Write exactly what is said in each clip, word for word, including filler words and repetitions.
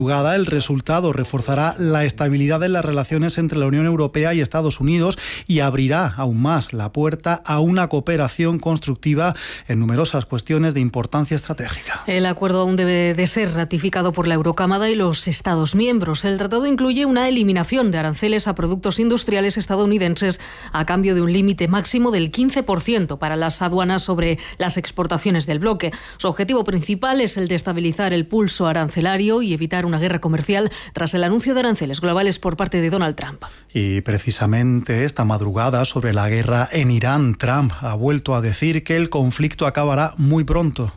El resultado reforzará la estabilidad en las relaciones entre la Unión Europea y Estados Unidos y abrirá aún más la puerta a una cooperación constructiva en numerosas cuestiones de importancia estratégica. El acuerdo aún debe de ser ratificado por la Eurocámara y los Estados miembros. El tratado incluye una eliminación de aranceles a productos industriales estadounidenses a cambio de un límite máximo del quince por ciento para las aduanas sobre las exportaciones del bloque. Su objetivo principal es el de estabilizar el pulso arancelario y evitar una guerra comercial tras el anuncio de aranceles globales por parte de Donald Trump. Y precisamente esta madrugada, sobre la guerra en Irán, Trump ha vuelto a decir que el conflicto acabará muy pronto.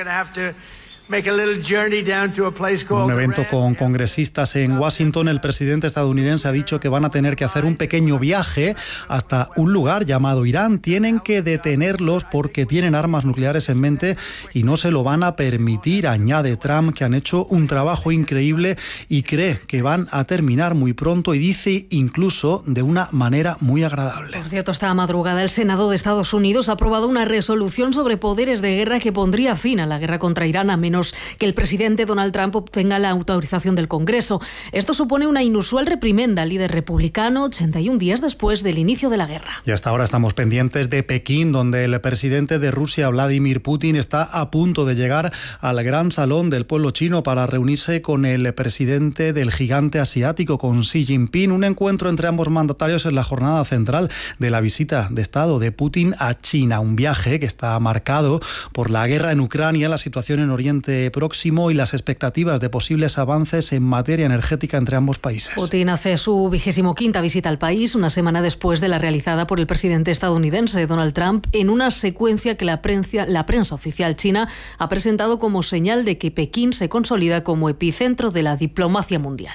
En un evento con congresistas en Washington, el presidente estadounidense ha dicho que van a tener que hacer un pequeño viaje hasta un lugar llamado Irán. Tienen que detenerlos porque tienen armas nucleares en mente y no se lo van a permitir. Añade Trump que han hecho un trabajo increíble y cree que van a terminar muy pronto y dice incluso de una manera muy agradable. Por cierto, esta madrugada el Senado de Estados Unidos ha aprobado una resolución sobre poderes de guerra que pondría fin a la guerra contra Irán a menos que el presidente Donald Trump obtenga la autorización del Congreso. Esto supone una inusual reprimenda al líder republicano ochenta y un días después del inicio de la guerra. Y hasta ahora estamos pendientes de Pekín, donde el presidente de Rusia, Vladimir Putin, está a punto de llegar al gran salón del pueblo chino para reunirse con el presidente del gigante asiático, con Xi Jinping. Un encuentro entre ambos mandatarios en la jornada central de la visita de Estado de Putin a China. Un viaje que está marcado por la guerra en Ucrania, la situación en Oriente Próximo y las expectativas de posibles avances en materia energética entre ambos países. Putin hace su vigésimo quinta visita al país, una semana después de la realizada por el presidente estadounidense Donald Trump, en una secuencia que la prensa, la prensa oficial china ha presentado como señal de que Pekín se consolida como epicentro de la diplomacia mundial.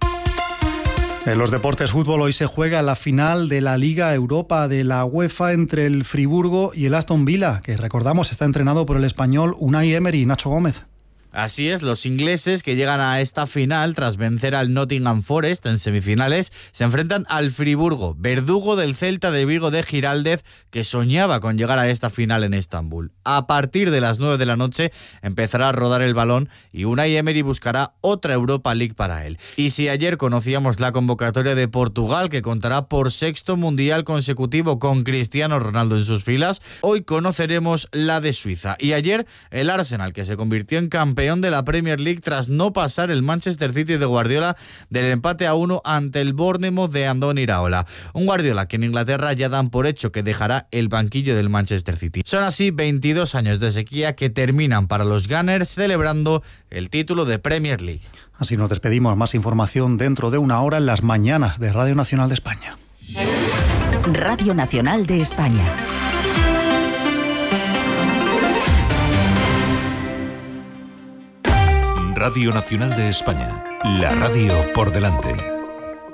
En los deportes fútbol, hoy se juega la final de la Liga Europa de la UEFA entre el Friburgo y el Aston Villa, que recordamos está entrenado por el español Unai Emery. Nacho Gómez. Así es, los ingleses que llegan a esta final tras vencer al Nottingham Forest en semifinales se enfrentan al Friburgo, verdugo del Celta de Vigo de Giraldez, que soñaba con llegar a esta final en Estambul. A partir de las nueve de la noche empezará a rodar el balón y Unai Emery buscará otra Europa League para él. Y si ayer conocíamos la convocatoria de Portugal, que contará por sexto mundial consecutivo con Cristiano Ronaldo en sus filas, hoy conoceremos la de Suiza. Y ayer el Arsenal, que se convirtió en campeón de la Premier League tras no pasar el Manchester City de Guardiola del empate a uno ante el Bournemouth de Andoni Iraola. Un Guardiola que en Inglaterra ya dan por hecho que dejará el banquillo del Manchester City. Son así veintidós años de sequía que terminan para los Gunners celebrando el título de Premier League. Así nos despedimos. Más información dentro de una hora en las mañanas de Radio Nacional de España. Radio Nacional de España. Radio Nacional de España, la radio por delante.